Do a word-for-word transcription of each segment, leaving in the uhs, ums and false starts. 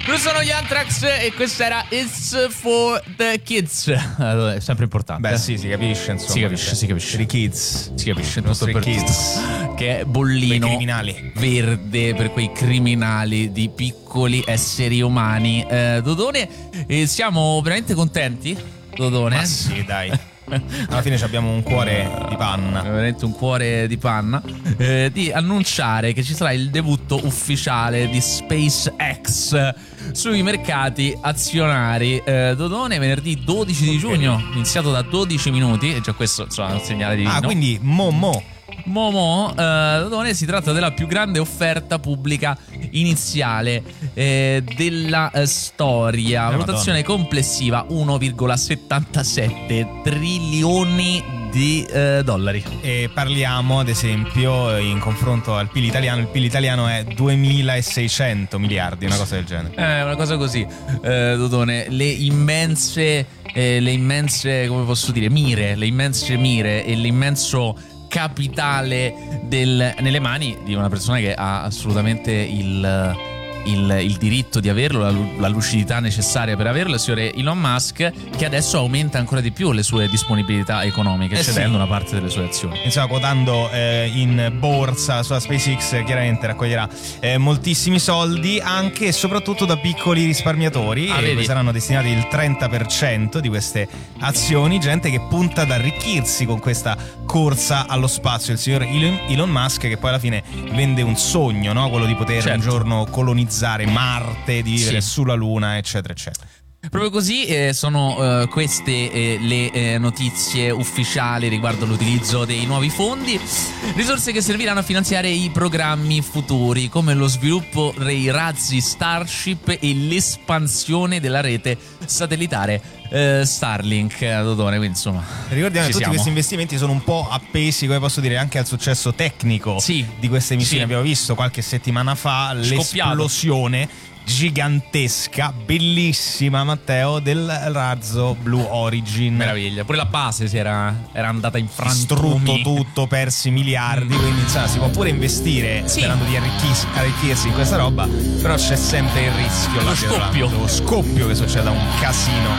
sono gli Anthrax e questa era It's for the Kids. Allora, è sempre importante. Beh, sì, si capisce, insomma. Si capisce, si capisce. Per i kids. Si capisce, i nostri tutto per kids. Che è bollino quei criminali verde per quei criminali di piccoli esseri umani. Eh, Dodone, eh, siamo veramente contenti, Dodone? Ma sì, dai. Alla fine abbiamo un cuore di panna. Veramente un cuore di panna. Eh, di annunciare che ci sarà il debutto ufficiale di SpaceX sui mercati azionari. eh, Dodone, venerdì dodici di giugno, iniziato da dodici minuti. E già questo, insomma, è un segnale di Ah, no? quindi Momo. Momo, eh, Dodone, si tratta della più grande offerta pubblica iniziale eh, della eh, storia. Eh, Valutazione complessiva uno virgola settantasette trilioni di eh, dollari. E parliamo, ad esempio, in confronto al P I L italiano. Il P I L italiano è duemilaseicento miliardi, una cosa del genere. È una cosa così, eh, Dodone. Le immense, eh, le immense, come posso dire, mire, le immense mire e l'immenso capitale del, nelle mani di una persona che ha assolutamente il, il, il diritto di averlo, la, la lucidità necessaria per averlo, il signore Elon Musk, che adesso aumenta ancora di più le sue disponibilità economiche, Eh cedendo sì. una parte delle sue azioni. Insomma, quotando eh, in borsa la sua SpaceX, chiaramente raccoglierà eh, moltissimi soldi, anche e soprattutto da piccoli risparmiatori. Ah, e vedi? saranno destinati il trenta per cento di queste azioni, gente che punta ad arricchirsi con questa corsa allo spazio. Il signor Elon, Elon Musk, che poi alla fine vende un sogno, no? Quello di poter Certo. un giorno colonizzare Marte, di vivere Sì. sulla Luna, eccetera eccetera. Proprio così, eh, sono eh, queste eh, le eh, notizie ufficiali riguardo l'utilizzo dei nuovi fondi, risorse che serviranno a finanziare i programmi futuri come lo sviluppo dei razzi Starship e l'espansione della rete satellitare eh, Starlink, Dodone, quindi insomma Ricordiamo ci che tutti siamo. questi investimenti sono un po' appesi, come posso dire, anche al successo tecnico Sì. di queste missioni. Sì. Abbiamo visto qualche settimana fa Scoppiato. l'esplosione gigantesca, bellissima, Matteo, del razzo Blue Origin. Meraviglia, pure la base si era, era andata in Distrutto frantumi. tutto, persi miliardi, quindi insomma, si può pure investire Sì. sperando di arricchis- arricchirsi in questa roba, però c'è sempre il rischio, Lo là dietro scoppio. l'angolo, lo scoppio che succeda un casino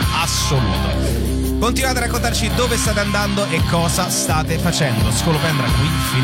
assoluto. Continuate a raccontarci dove state andando e cosa state facendo. Scolopendra qui fino